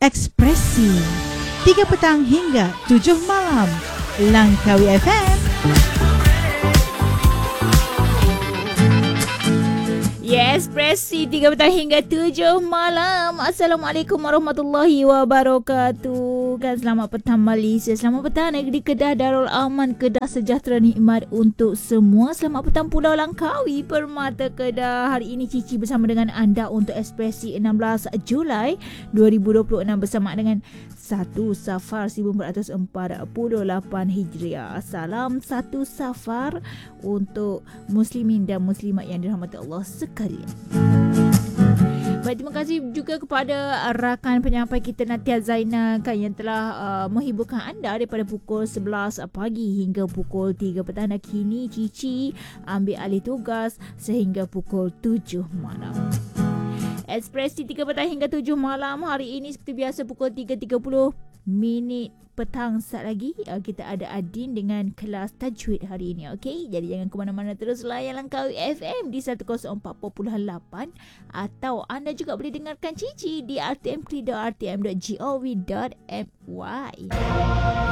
Ekspresi 3 petang hingga 7 malam Langkawi FM. Ekspresi 3 petang hingga 7 malam. Assalamualaikum warahmatullahi wabarakatuh. Selamat petang Malaysia. Selamat petang negeri Kedah, Darul Aman Kedah, sejahtera nikmat untuk semua. Selamat petang Pulau Langkawi, Permata Kedah. Hari ini Cici bersama dengan anda untuk Ekspresi 16 Julai 2026 bersama dengan 1 Safar 1448 Hijriah. Salam 1 Safar untuk muslimin dan muslimat yang dirahmati Allah sekalian. Baik, terima kasih juga kepada rakan penyampai kita Natia Zainal yang telah menghiburkan anda daripada pukul 11 pagi hingga pukul 3 petang. Dan kini Cici ambil alih tugas sehingga pukul 7 malam. Ekspresi 3 petang hingga 7 malam hari ini seperti biasa pukul 3.30 petang. Saat lagi kita ada Adin dengan kelas tajwid hari ini. Okey, jadi jangan ke mana-mana, terus layan Langkawi FM di 104.8 atau anda juga boleh dengarkan Cici di rtm.rtm.gov.my.